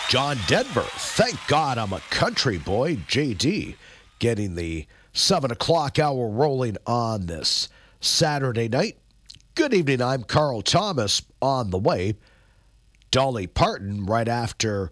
John Denver. Thank God I'm a country boy. JD getting the 7 o'clock hour rolling on this Saturday night. Good evening. I'm Carl Thomas on the way. Dolly Parton right after